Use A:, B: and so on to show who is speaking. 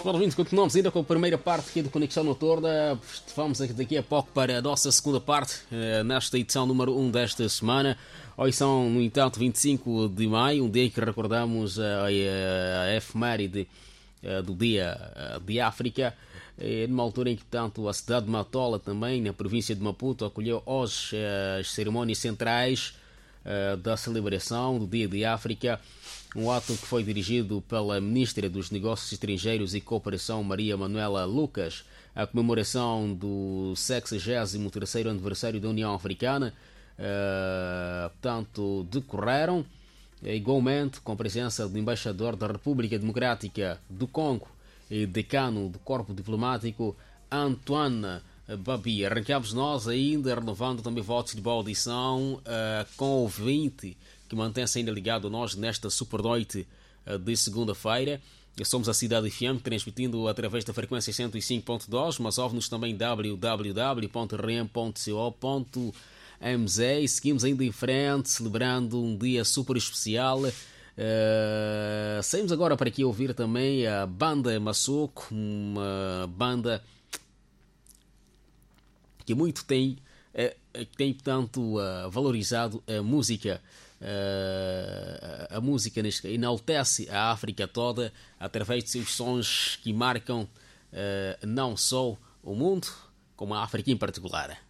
A: Para ouvintes, continuamos ainda com a primeira parte aqui do Conexão Noturna. Vamos daqui a pouco para a nossa segunda parte, nesta edição número 1 desta semana. Hoje são, no entanto, 25 de maio, um dia em que recordamos a efeméride do Dia de África, numa altura em que, tanto, a cidade de Matola, também, na província de Maputo, acolheu hoje as cerimônias centrais da celebração do Dia de África. Um ato que foi dirigido pela Ministra dos Negócios Estrangeiros e Cooperação, Maria Manuela Lucas, a comemoração do 63º aniversário da União Africana. Portanto, decorreram igualmente com a presença do embaixador da República Democrática do Congo e decano do Corpo Diplomático, Antoine Babi. Arrancamos nós ainda, renovando também votos de boa audição com o ouvinte que mantém-se ainda ligado a nós nesta super noite de segunda-feira. Somos a Cidade FM, transmitindo através da frequência 105.2, mas ouve-nos também www.rem.co.mz. E seguimos ainda em frente, celebrando um dia super especial. Saímos agora para aqui ouvir também a Banda Massoco, uma banda que muito tem portanto, valorizado a música. A música enaltece a África toda através de seus sons que marcam não só o mundo, como a África em particular.